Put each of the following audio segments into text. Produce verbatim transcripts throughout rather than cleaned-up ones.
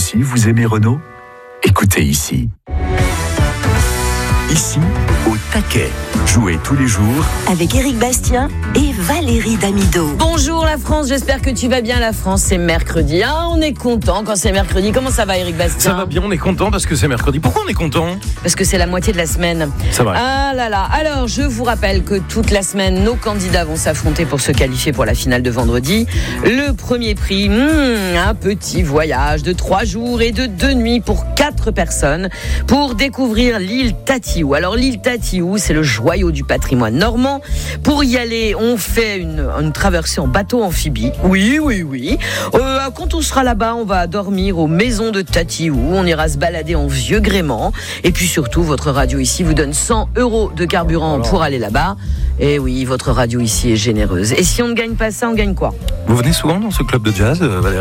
aussi, vous aimez Renault ? Écoutez ici. Ici, au taquet. Jouez tous les jours avec Éric Bastien et Valérie Damido. Bonjour la France, j'espère que tu vas bien. La France, c'est mercredi. Ah, on est content quand c'est mercredi. Comment ça va, Éric Bastien ? Ça va bien, on est content parce que c'est mercredi. Pourquoi on est content ? Parce que c'est la moitié de la semaine. C'est vrai. Ah là là. Alors, je vous rappelle que toute la semaine, nos candidats vont s'affronter pour se qualifier pour la finale de vendredi. Le premier prix, hmm, un petit voyage de trois jours et de deux nuits pour quatre personnes pour découvrir l'île Tatiou. Alors, l'île Tatiou, c'est le joyau du patrimoine normand. Pour y aller, on fait une, une traversée en bateau amphibie. Oui, oui, oui. Euh, quand on sera là-bas, on va dormir aux maisons de Tatiou. On ira se balader en vieux gréement. Et puis surtout, votre radio ici vous donne cent euros de carburant Alors. pour aller là-bas. Et oui, votre radio ici est généreuse. Et si on ne gagne pas ça, on gagne quoi ? Vous venez souvent dans ce club de jazz, euh, Valérie ?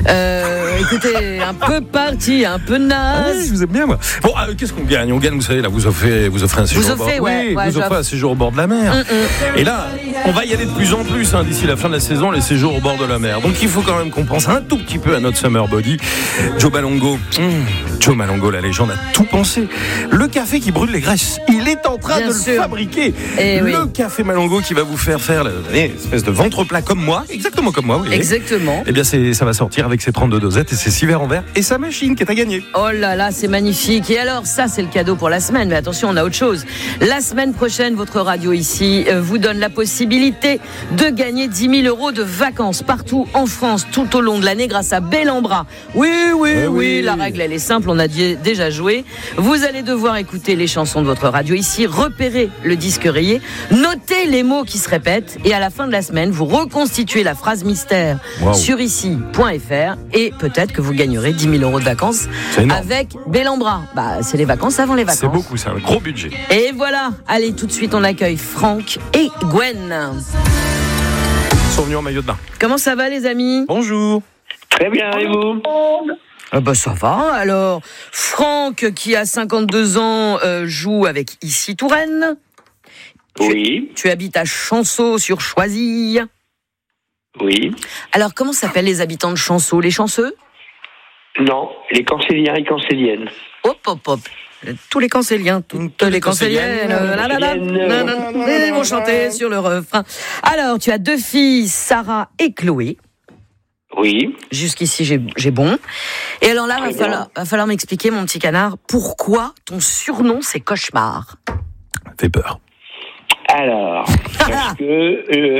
Euh, écoutez, un peu parti, un peu naze. Ah oui, je vous aime bien, moi. Bon, euh, qu'est-ce qu'on gagne ? On gagne, vous savez, là, vous offrez, vous offrez un séjour vous au bord. Offrez, ouais, oui, ouais, vous offrez un séjour au bord de la mer. Mm-mm. Et là, on va y aller de plus en plus hein, d'ici la fin de la saison, les séjours au bord de la mer. Donc il faut quand même qu'on pense un tout petit peu à notre summer body. Joe Malongo, mmh, Joe Malongo, la légende, a tout pensé. Le café qui brûle les graisses, il est en train Bien de sûr. le fabriquer. Et le oui. café Malongo qui va vous faire faire l'espèce de ventre plat comme moi, exactement comme moi. Vous voyez. Exactement. Eh bien, c'est, ça va sortir avec ses trente-deux dosettes et ses six verres en verre et sa machine qui est à gagner. Oh là là, c'est magnifique. Et alors, ça, c'est le cadeau pour la semaine. Mais attention, on a autre chose. La semaine prochaine, votre radio ici euh, vous donne la possibilité de gagner dix mille euros de vacances partout en France, tout au long de l'année, grâce à Bellambra. Oui, oui, eh oui, oui. la règle, elle est simple. On a d- déjà joué. Vous allez devoir écouter les chansons de votre radio ici, repérer le disque rayé, noter les mots qui se répètent. Et à la fin de la semaine, vous reconstituez la phrase mystère wow. sur ici point f r. Et peut-être que vous gagnerez dix mille euros de vacances avec Bellambra. Bah, c'est les vacances avant les vacances. C'est beaucoup, c'est un gros budget. Et voilà, allez, tout de suite, on accueille Franck et Gwen. Ils sont venus en maillot de bain. Comment ça va, les amis ? Bonjour. Très bien, et vous ? Ah bah ça va. Alors, Franck, qui a cinquante-deux ans, euh, joue avec Issy Touraine. Oui. Tu, tu habites à Chanceau sur Choisy. Oui. Alors, comment s'appellent les habitants de Chanceau ? Les chanceux ? Non, les cancéliens et cancéliennes. Hop, hop, hop. Tous les cancéliens, toutes les cancéliennes, ils vont chanter sur le refrain. Alors, tu as deux filles, Sarah et Chloé. Oui. Jusqu'ici, j'ai, j'ai bon. Et alors là, va falloir, va falloir m'expliquer, mon petit canard, pourquoi ton surnom, c'est Cauchemar ? Fais peur. Alors, parce que euh,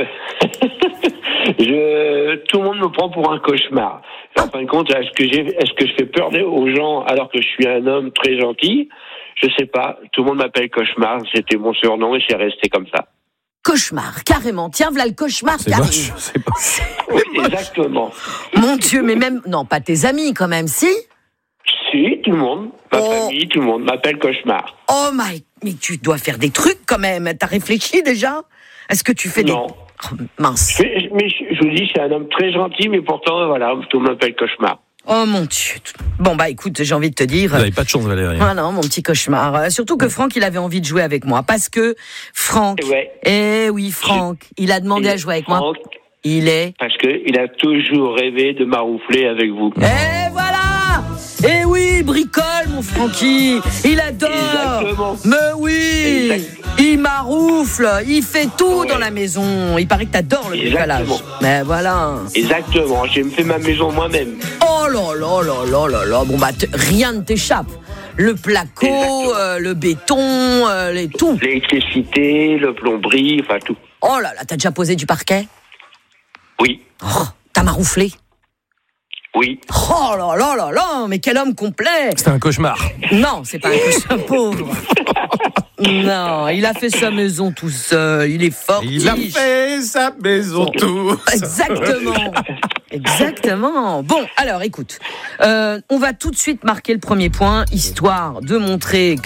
je, tout le monde me prend pour un cauchemar. En fin de compte, est-ce que j'ai, est-ce que je fais peur aux gens alors que je suis un homme très gentil ? Je sais pas. Tout le monde m'appelle Cauchemar. C'était mon surnom et c'est resté comme ça. Cauchemar, carrément. Tiens, voilà le cauchemar c'est qui moche, arrive. c'est moche. Oui, exactement. Mon Dieu, mais même... Non, pas tes amis quand même, si ? Si, tout le monde. Ma oh. famille, tout le monde m'appelle Cauchemar. Oh my... Mais tu dois faire des trucs quand même. T'as réfléchi déjà ? Est-ce que tu fais non. des... Oh, mince. Mais, mais je, je vous dis, c'est un homme très gentil, mais pourtant, voilà, tout le monde m'appelle Cauchemar. Oh mon Dieu. Bon bah écoute, j'ai envie de te dire... Vous n'avez pas de chance, Valérie. Ah non, mon petit cauchemar. Euh, surtout que Franck, il avait envie de jouer avec moi. Parce que Franck... Ouais. Eh oui, Franck, il a demandé Et à jouer avec Franck, moi. Il est... Parce qu'il a toujours rêvé de maroufler avec vous. Et voilà. Eh oui, bricole, mon Francky. Il adore. Exactement. Mais oui. Exact. Il maroufle. Il fait tout Ouais. dans la maison. Il paraît que t'adores le bricolage. Exactement. Mais voilà. Exactement. J'ai fait ma maison moi-même. Oh là là là là là là. Bon bah, t- rien ne t'échappe. Le placo, euh, le béton, euh, les tout. L'électricité, le plomberie, enfin tout. Oh là là, t'as déjà posé du parquet ? Oui. Oh, t'as marouflé ? Oui. Oh là là là là, mais quel homme complet! C'était un cauchemar. Non, c'est pas un cauchemar, pauvre. Non, il a fait sa maison tout seul, il est fort. Il a fait sa maison tout. Exactement. Exactement. Bon, alors écoute, euh, on va tout de suite marquer le premier point, histoire de montrer que